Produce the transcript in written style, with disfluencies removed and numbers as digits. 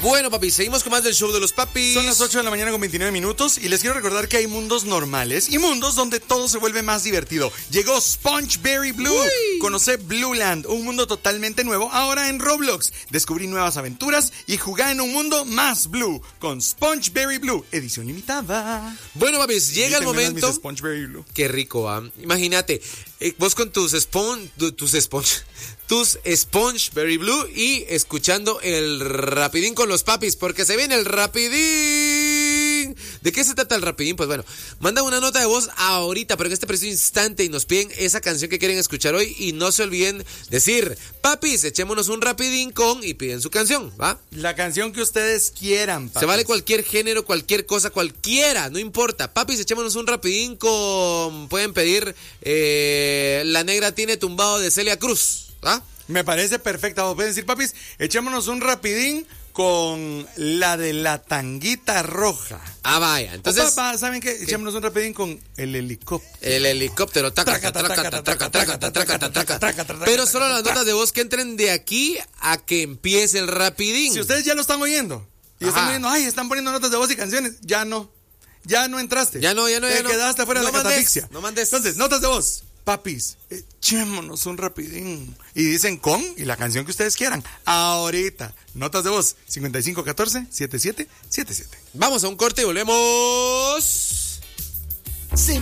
Bueno, papi, seguimos con más del show de los papis. Son las 8 de la mañana con 29 minutos y les quiero recordar que hay mundos normales y mundos donde todo se vuelve más divertido. Llegó Spongeberry Blue. Uy. Conoce Blue Land, un mundo totalmente nuevo ahora en Roblox. Descubrí nuevas aventuras y jugar en un mundo más blue con Spongeberry Blue, edición limitada. Bueno, papis, llega el momento. Mis Spongeberry Blue. Qué rico, ¿ah? Imagínate, vos con tus Spongeberry Blue y escuchando el rapidín con los papis, porque se viene el rapidín. ¿De qué se trata el rapidín? Pues bueno, manda una nota de voz ahorita, pero en este preciso instante, y nos piden esa canción que quieren escuchar hoy, y no se olviden decir, papis, echémonos un rapidín con, y piden su canción, ¿va? La canción que ustedes quieran, papis. Se vale cualquier género, cualquier cosa, cualquiera, no importa. Papis, echémonos un rapidín con, pueden pedir La Negra Tiene Tumbado de Celia Cruz, ¿ah? Me parece perfecta. Vos pueden decir, papis, echémonos un rapidín con la de la tanguita roja. Ah, vaya. Entonces, papá, ¿saben qué? Echémonos un rapidín con el helicóptero. El helicóptero. Pero solo las notas de voz que entren de aquí a que empiece el rapidín. Si ustedes ya lo están oyendo y están oyendo, ay, están poniendo notas de voz y canciones, ya no entraste. Ya no. Te quedaste afuera de la catafixia. No mandes. Entonces, notas de voz. Papis, echémonos un rapidín. Y dicen con y la canción que ustedes quieran. Ahorita. Notas de voz 5514-7777. Vamos a un corte y volvemos.